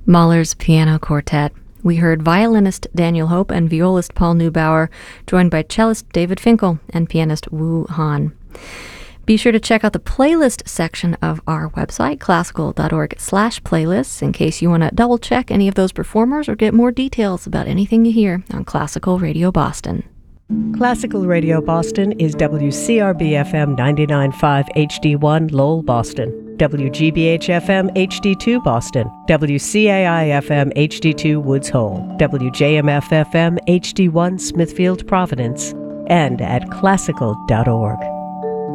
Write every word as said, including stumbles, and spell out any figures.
Mahler's Piano Quartet. We heard violinist Daniel Hope and violist Paul Neubauer, joined by cellist David Finkel and pianist Wu Han. Be sure to check out the playlist section of our website, classical.org slash playlists, in case you want to double-check any of those performers or get more details about anything you hear on Classical Radio Boston. Classical Radio Boston is W C R B F M ninety-nine point five H D one Lowell, Boston, W G B H F M H D two Boston, W C A I F M H D two Woods Hole, W J M F F M H D one Smithfield, Providence, and at classical dot org.